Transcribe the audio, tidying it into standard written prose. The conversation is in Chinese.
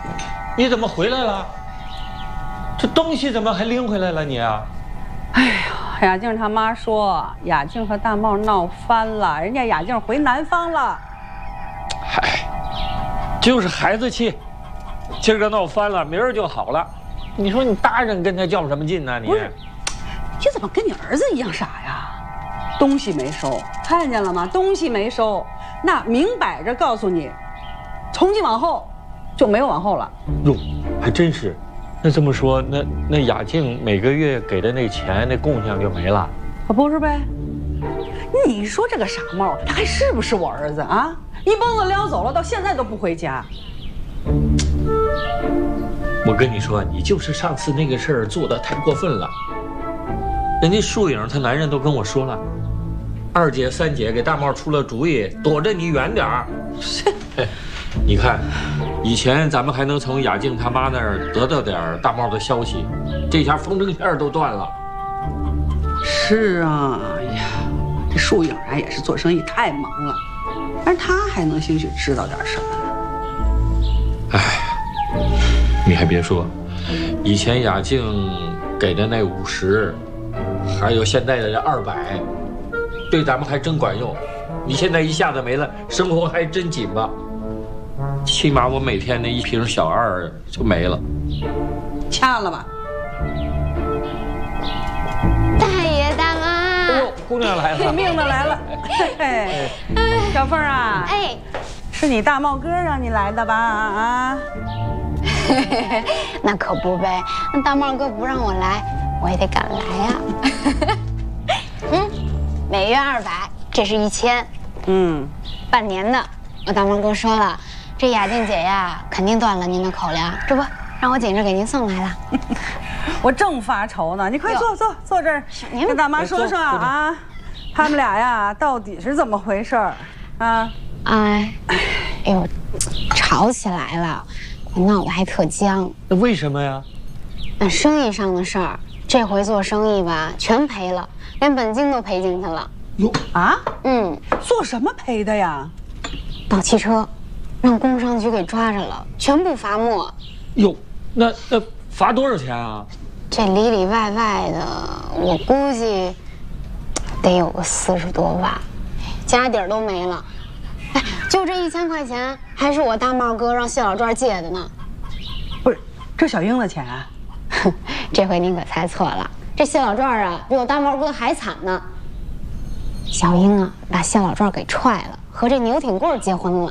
你怎么回来了？这东西怎么还拎回来了你啊？ 哎呀，雅静他妈说雅静和大茂闹翻了，人家雅静回南方了。 嗨，就是孩子气，今儿个闹翻了，明儿就好了。你说你大人跟他较什么劲呢？你不是，你怎么跟你儿子一样傻呀？东西没收，看见了吗？东西没收，那明摆着告诉你，从今往后就没有往后了。 哟，还真是。那这么说，那雅静每个月给的那钱，那贡献就没了？ 可不是呗？你说这个傻帽，他还是不是我儿子啊？一蹦子撩走了，到现在都不回家。 我跟你说，你就是上次那个事儿做得太过分了。人家树影他男人都跟我说了，二姐三姐给大茂出了主意，躲着你远点儿。你看，以前咱们还能从雅静他妈那儿得到点大茂的消息，这下风筝线都断了。 是啊，哎呀，这树影啊也是做生意太忙了，但是他还能兴许知道点什么呢？ 哎，你还别说，以前雅静给的那50，还有现在的这200，对咱们还真管用。你现在一下子没了，生活还真紧巴。起码我每天那1瓶小2就没了。 掐了吧。 大爷大妈， 哎呦，姑娘来了， 拼命的来了。嘿，小凤啊， 哎， 是你大茂哥让你来的吧？啊， 那可不呗，那大茂哥不让我来，我也得赶来呀。每月200，这是1000，半年的。我大茂哥说了，这雅静姐呀，肯定断了您的口粮，这不让我紧着给您送来了。 我正发愁呢，你快坐这儿，跟大妈说说啊，他们俩呀到底是怎么回事儿啊？ 哎呦，吵起来了，闹得还特僵。 那为什么呀？ 那生意上的事儿，这回做生意吧，全赔了，连本金都赔进去了。 哟啊，做什么赔的呀？ 盗汽车，让工商局给抓着了，全部罚没。 哟，那罚多少钱啊？ 这里里外外的，我估计得有个40多万，家底儿都没了。哎，就这1000块钱，还是我大茂哥让谢老壮借的呢。 不是，这小英的钱啊？ 这回您可猜错了，这谢老壮啊，比我大茂哥还惨呢。小英啊，把谢老壮给踹了，和这牛挺贵结婚了。